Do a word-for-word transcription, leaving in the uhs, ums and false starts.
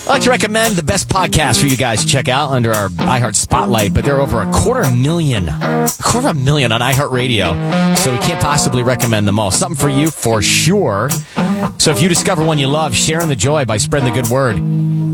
I'd like to recommend the best podcast for you guys to check out under our iHeart Spotlight, but there are over a quarter million, a quarter of a million on iHeartRadio, so we can't possibly recommend them all. Something for you for sure. So if you discover one you love, sharing the joy by spreading the good word.